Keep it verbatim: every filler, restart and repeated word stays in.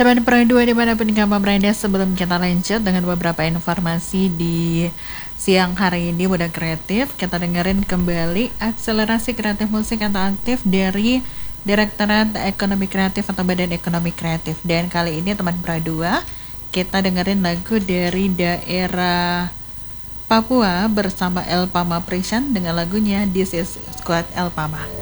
Teman Pro dua dimanapun kamu berada, sebelum kita lanjut dengan beberapa informasi di siang hari ini Muda Kreatif, kita dengerin kembali akselerasi kreatif musik atau aktif dari Direktorat Ekonomi Kreatif atau Badan Ekonomi Kreatif. Dan kali ini teman Pro dua, kita dengerin lagu dari daerah Papua bersama Elpama Prishan dengan lagunya This Is Squad Elpama.